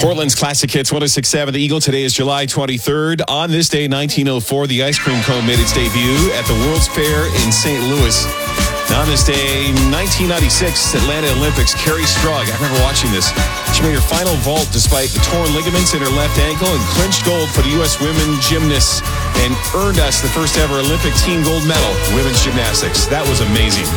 Portland's Classic Hits 106.7 The Eagle. Today is July 23rd. On this day, 1904, the ice cream cone made its debut at the World's Fair in St. Louis. On this day, 1996, Atlanta Olympics, Carrie Strug, I remember watching this. She made her final vault despite the torn ligaments in her left ankle and clinched gold for the U.S. women gymnasts and earned us the first ever Olympic team gold medal in women's gymnastics. That was amazing.